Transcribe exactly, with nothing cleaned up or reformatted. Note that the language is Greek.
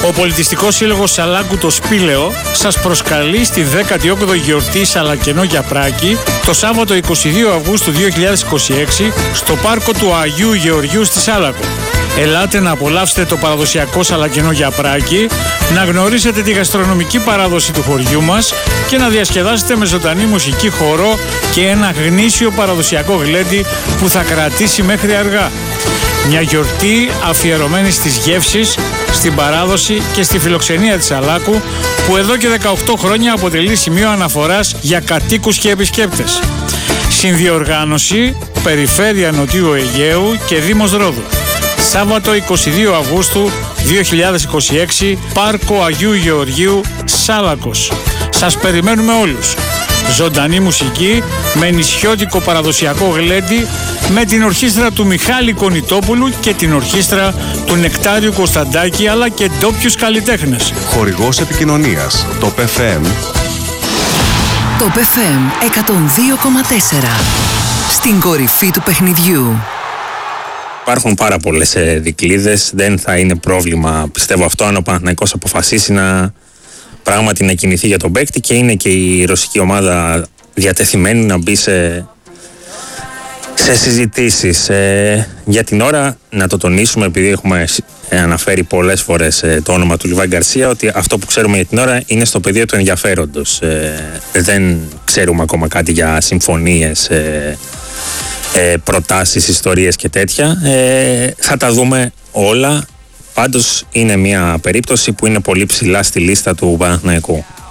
Ο Πολιτιστικός Σύλλογος Σαλάκου το Σπήλαιο σας προσκαλεί στη δέκατη όγδοη γιορτή Σαλακενό Γιαπράκη το Σάββατο εικοστή δεύτερη Αυγούστου δύο χιλιάδες είκοσι έξι στο πάρκο του Αγίου Γεωργίου στη Σάλακο. Ελάτε να απολαύσετε το παραδοσιακό Σαλακενό Γιαπράκη, να γνωρίσετε τη γαστρονομική παράδοση του χωριού μας και να διασκεδάσετε με ζωντανή μουσική, χορό και ένα γνήσιο παραδοσιακό γλέντι που θα κρατήσει μέχρι αργά. Μια γιορτή αφιερωμένη στις γεύσεις, στην παράδοση και στη φιλοξενία της Σαλάκου, που εδώ και δεκαοκτώ χρόνια αποτελεί σημείο αναφοράς για κατοίκους και επισκέπτες. Συνδιοργάνωση, Περιφέρεια Νοτιού Αιγαίου και Δήμος Ρόδου. Σάββατο εικοστή δεύτερη Αυγούστου δύο χιλιάδες είκοσι έξι, Πάρκο Αγίου Γεωργίου, Σάλακος. Σας περιμένουμε όλους. Ζωντανή μουσική, με νησιώτικο παραδοσιακό γλέντι, με την ορχήστρα του Μιχάλη Κονιτόπουλου και την ορχήστρα του Νεκτάριου Κωνσταντάκη, αλλά και ντόπιους καλλιτέχνες. Χορηγός επικοινωνίας, το Top εφ εμ. Το Top εφ εμ εκατόν δύο κόμμα τέσσερα. Στην κορυφή του παιχνιδιού. Υπάρχουν πάρα πολλές ε, δικλείδες, δεν θα είναι πρόβλημα, πιστεύω αυτό, αν ο Παναθηναϊκός αποφασίσει να πράγματι να κινηθεί για τον παίκτη, και είναι και η ρωσική ομάδα διατεθειμένη να μπει σε, σε συζητήσεις. Ε, για την ώρα, να το τονίσουμε, επειδή έχουμε ε, αναφέρει πολλές φορές ε, το όνομα του Λιβάη Γκαρσία, ότι αυτό που ξέρουμε για την ώρα είναι στο πεδίο του ενδιαφέροντος. Ε, δεν ξέρουμε ακόμα κάτι για συμφωνίες, ε, ε, προτάσεις, ιστορίες και τέτοια. Ε, θα τα δούμε όλα. Πάντως είναι μια περίπτωση που είναι πολύ ψηλά στη λίστα του Παναθηναϊκού.